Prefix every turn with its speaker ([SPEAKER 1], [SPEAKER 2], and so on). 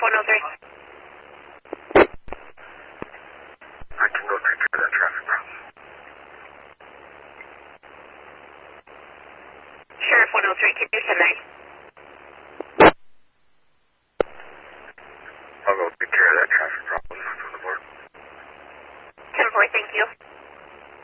[SPEAKER 1] 103.
[SPEAKER 2] I can go take care of that traffic problem.
[SPEAKER 1] Sheriff 103, can you send 9?
[SPEAKER 2] I'll go take care of that traffic problem. I'm from the board.
[SPEAKER 1] 10-4, thank you.